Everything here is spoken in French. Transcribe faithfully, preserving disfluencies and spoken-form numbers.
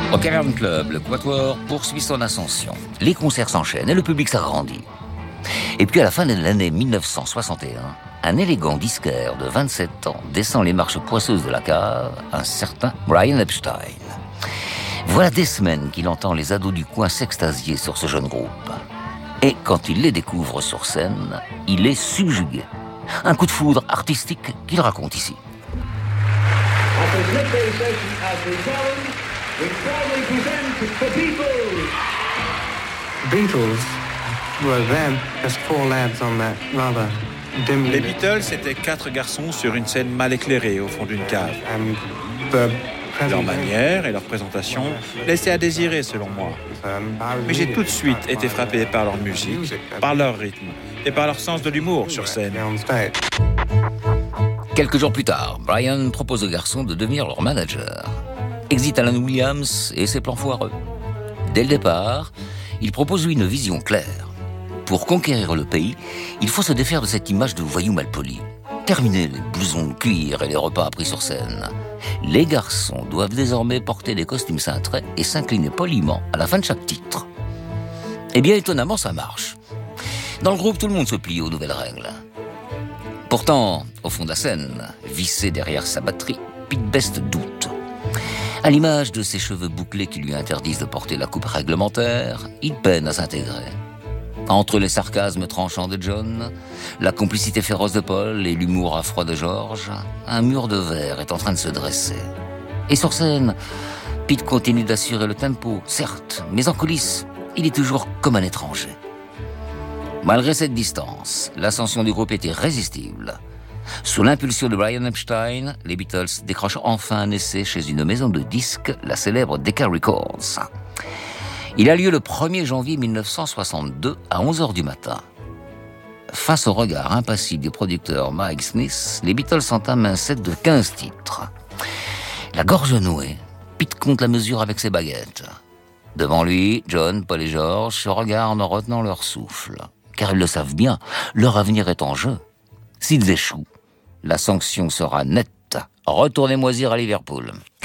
Au Cavern Club, le Quatuor poursuit son ascension. Les concerts s'enchaînent et le public s'agrandit. Et puis à la fin de l'année mille neuf cent soixante et un, un élégant disquaire de vingt-sept ans descend les marches poisseuses de la cave, un certain Brian Epstein. Voilà des semaines qu'il entend les ados du coin s'extasier sur ce jeune groupe. Et quand il les découvre sur scène, il est subjugué. Un coup de foudre artistique qu'il raconte ici. Beatles were then just four lads on that rather dimly. Les Beatles étaient quatre garçons sur une scène mal éclairée au fond d'une cave. And the Leur manière et leur présentation laissaient à désirer selon moi. Mais j'ai tout de suite été frappé par leur musique, par leur rythme et par leur sens de l'humour sur scène. Quelques jours plus tard, Brian propose aux garçons de devenir leur manager. Exit Alan Williams et ses plans foireux. Dès le départ, il propose lui une vision claire. Pour conquérir le pays, il faut se défaire de cette image de voyou malpoli. Terminer les blousons de cuir et les repas pris sur scène. Les garçons doivent désormais porter des costumes cintrés et s'incliner poliment à la fin de chaque titre. Eh bien, étonnamment, ça marche. Dans le groupe, tout le monde se plie aux nouvelles règles. Pourtant, au fond de la scène, vissé derrière sa batterie, Pete Best doute. À l'image de ses cheveux bouclés qui lui interdisent de porter la coupe réglementaire, il peine à s'intégrer. Entre les sarcasmes tranchants de John, la complicité féroce de Paul et l'humour à froid de George, un mur de verre est en train de se dresser. Et sur scène, Pete continue d'assurer le tempo, certes, mais en coulisses, il est toujours comme un étranger. Malgré cette distance, l'ascension du groupe est irrésistible. Sous l'impulsion de Brian Epstein, les Beatles décrochent enfin un essai chez une maison de disques, la célèbre Decca Records. Il a lieu le premier janvier mille neuf cent soixante-deux à onze heures du matin. Face au regard impassible du producteur Mike Smith, les Beatles entament un set de quinze titres. La gorge nouée, Pete compte la mesure avec ses baguettes. Devant lui, John, Paul et George se regardent en retenant leur souffle. Car ils le savent bien, leur avenir est en jeu. S'ils échouent, la sanction sera nette. Retournez moisir à Liverpool.